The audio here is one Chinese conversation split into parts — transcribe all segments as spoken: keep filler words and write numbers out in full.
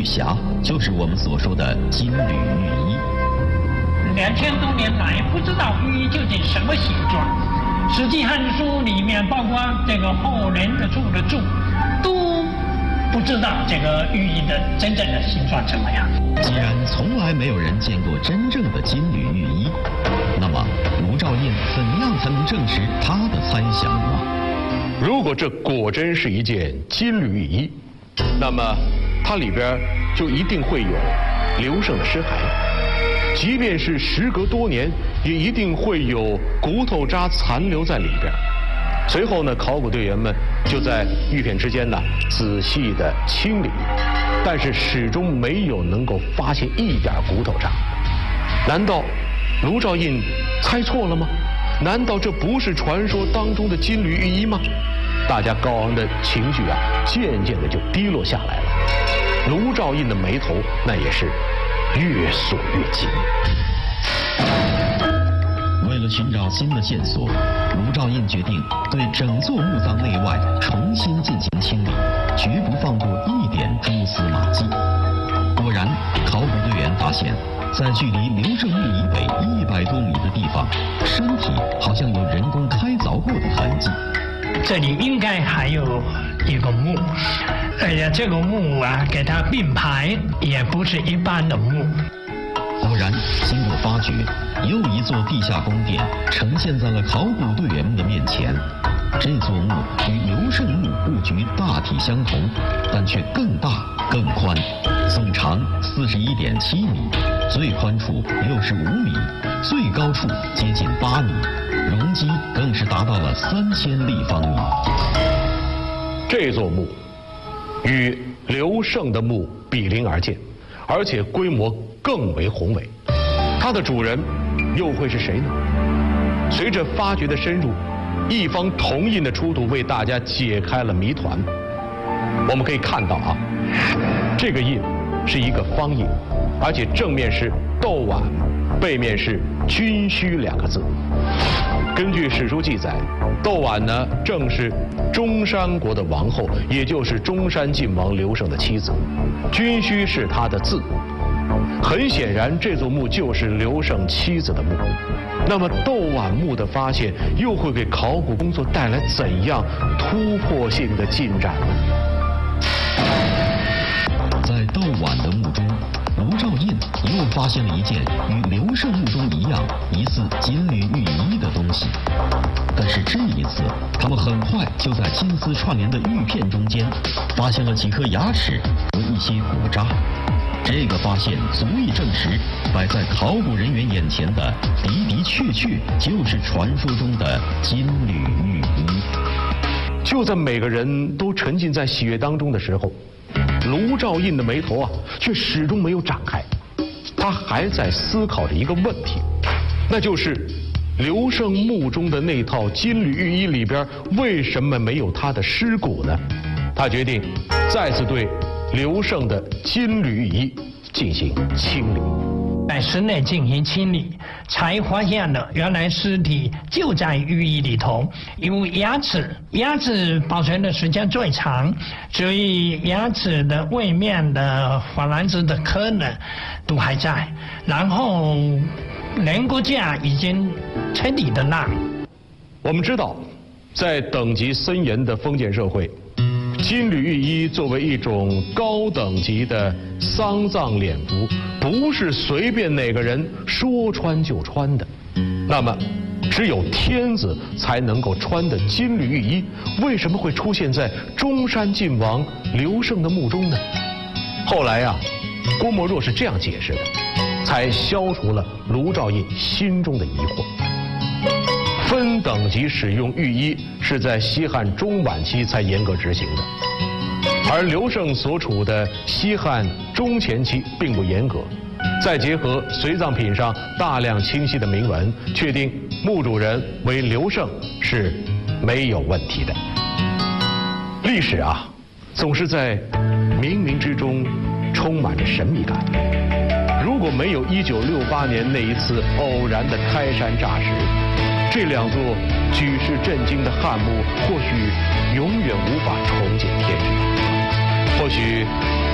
匣，就是我们所说的金缕玉衣。 两千多年来，不知道玉衣究竟什么形状。《史记·汉书》里面，包括这个后人的注的注，都不知道这个玉衣的真正的形状怎么样。 既然从来没有人见过真正的金缕玉衣，那么卢照印怎样才能证实他的猜想呢？ 如果这果真是一件金缕玉衣，那么它里边就一定会有刘胜的尸骸，即便是时隔多年，也一定会有骨头渣残留在里边。随后呢，考古队员们就在玉片之间呢仔细的清理，但是始终没有能够发现一点骨头渣。难道卢照印猜错了吗？难道这不是传说当中的金缕玉衣吗？大家高昂的情绪啊，渐渐的就低落下来了。卢照印的眉头那也是越锁越紧。 为了寻找新的线索，卢照印决定对整座墓葬内外重新进行清理，绝不放过一点蛛丝马迹。果然，考古队员发现，在距离刘胜墓以北一百多米的地方，身体好像有人工开凿过的痕迹。 这里应该还有一个墓，而且这个墓啊，给它并排，也不是一般的墓。 果然，经过发掘，又一座地下宫殿呈现在了考古队员们的面前。这座墓与刘胜墓布局大体相同，但却更大更宽，总长四十一点七米，最宽处六十五米，最高处接近八米，容积更是达到了三千立方米。 这座墓与刘胜的墓比邻而建，而且规模更为宏伟。它的主人又会是谁呢？随着发掘的深入，一方铜印的出土为大家解开了谜团。我们可以看到啊，这个印是一个方印，而且正面是斗碗，背面是军需两个字。根据史书记载，斗碗呢正是中山国的王后，也就是中山靖王刘胜的妻子，军需是他的字。很显然，这座墓就是刘胜妻子的墓。那么斗碗墓的发现又会给考古工作带来怎样突破性的进展呢？ 在斗碗的墓中，卢照印又发现了一件与刘胜墓中一样疑似金缕玉衣的东西。但是这一次，他们很快就在金丝串联的玉片中间发现了几颗牙齿和一些骨渣。这个发现足以证实，摆在考古人员眼前的的的确确就是传说中的金缕玉衣。 就在每个人都沉浸在喜悦当中的时候，卢照印的眉头啊，却始终没有展开。他还在思考着一个问题，那就是刘胜墓中的那套金缕玉衣里边为什么没有他的尸骨呢？他决定再次对刘胜的金缕玉衣进行清理， 在室内进行清理，才发现了原来尸体就在玉衣里头。因为牙齿，牙齿保存的时间最长，所以牙齿的位面的珐琅质的壳呢都还在，然后人骨架已经彻底的烂。 我们知道，在等级森严的封建社会，金缕玉衣作为一种高等级的丧葬殓服，不是随便哪个人说穿就穿的。那么，只有天子才能够穿的金缕玉衣，为什么会出现在中山靖王刘胜的墓中呢？后来啊，郭沫若是这样解释的，才消除了卢照印心中的疑惑。分等级使用玉衣是在西汉中晚期才严格执行的，而刘胜所处的西汉中前期并不严格。再结合随葬品上大量清晰的铭文，确定墓主人为刘胜是没有问题的。历史啊，总是在冥冥之中充满着神秘感。如果没有一九六八年那一次偶然的开山炸石，这两座举世震惊的汉墓或许永远无法重见天日。或许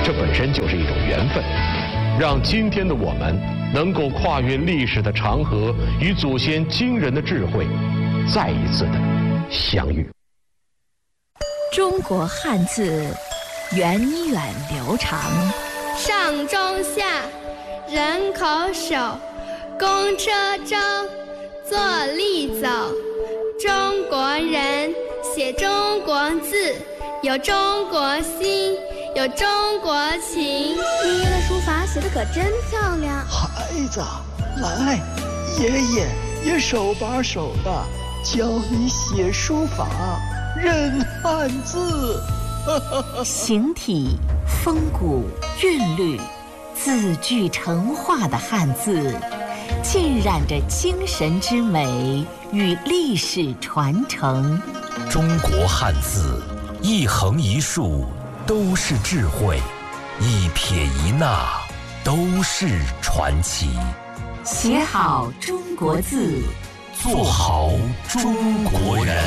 这本身就是一种缘分，让今天的我们能够跨越历史的长河，与祖先惊人的智慧再一次的相遇。 中国汉字源远流长， 上中下，人口手，公车舟，坐立走。中国人写中国字，有中国心，有中国情。爷爷的书法写得可真漂亮。 孩子，来，爷爷也手把手的教你写书法，认汉字。 形体、风骨、韵律，字句成画的汉字，浸染着精神之美与历史传承。 中国汉字，一横一竖都是智慧，一撇一捺都是传奇。 写好中国字， 做好中国人。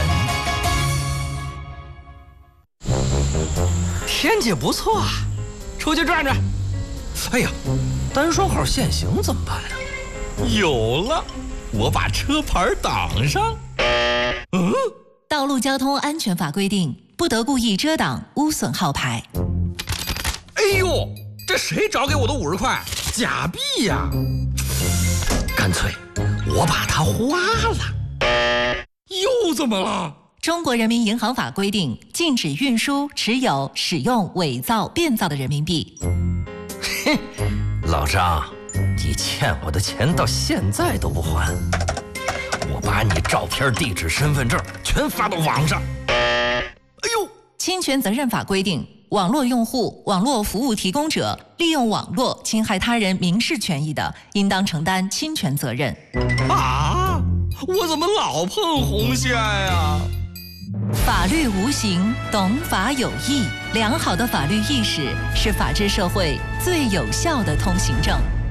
天气不错啊，出去转转。哎呀，单双号限行怎么办啊？有了，我把车牌挡上。嗯， 道路交通安全法规定，不得故意遮挡、污损号牌。 哎呦，这谁找给我的五十块？假币呀！干脆我把它花了。又怎么了？ 中国人民银行法规定，禁止运输、持有、使用伪造、变造的人民币。 嘿，老张，你欠我的钱到现在都不还，我把你照片、地址、身份证全发到网上。哎呦， 侵权责任法规定，网络用户、网络服务提供者利用网络侵害他人民事权益的，应当承担侵权责任。 啊，我怎么老碰红线呀？ 法律无形，懂法有义。良好的法律意识是法治社会最有效的通行证。